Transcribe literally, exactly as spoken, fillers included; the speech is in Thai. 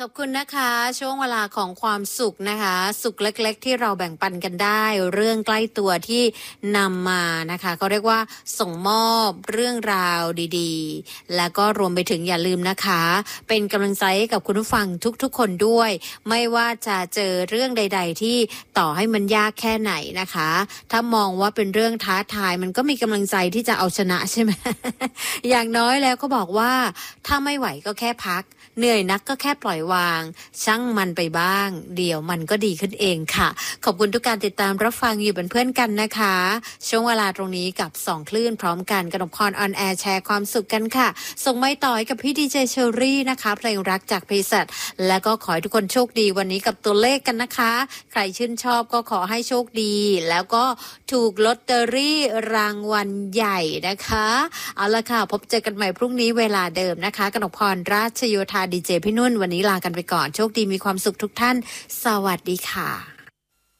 ขอบคุณนะคะช่วงเวลาของความสุขนะคะสุขเล็กๆที่เราแบ่งปันกันได้เรื่องใกล้ตัวที่นำมานะคะเขาเรียกว่าส่งมอบเรื่องราวดีๆแล้วก็รวมไปถึงอย่าลืมนะคะเป็นกำลังใจให้กับคุณผู้ฟังทุกๆคนด้วยไม่ว่าจะเจอเรื่องใดๆที่ต่อให้มันยากแค่ไหนนะคะถ้ามองว่าเป็นเรื่องท้าทายมันก็มีกำลังใจที่จะเอาชนะใช่ไหม อย่างน้อยแล้วก็บอกว่าถ้าไม่ไหวก็แค่พักเหนื่อยนักก็แค่ปล่อยวางช่างมันไปบ้างเดี๋ยวมันก็ดีขึ้นเองค่ะขอบคุณทุกการติดตามรับฟังอยู่เป็นเพื่อนกันนะคะช่วงเวลาตรงนี้กับสองคลื่นพร้อมกันกนกพรออนแอร์แชร์ความสุขกันค่ะส่งไม้ต่อยกับพี่ดีเจเชอรี่นะคะเพลงรักจากเพศัตแล้วก็ขอให้ทุกคนโชคดีวันนี้กับตัวเลขกันนะคะใครชื่นชอบก็ขอให้โชคดีแล้วก็ถูกลอตเตอรี่รางวัลใหญ่นะคะเอาละค่ะพบเจอกันใหม่พรุ่งนี้เวลาเดิมนะคะกนกพรราชโยธาดีเจพี่นุ่นวันนี้ลากันไปก่อนโชคดีมีความสุขทุกท่านสวัสดีค่ะ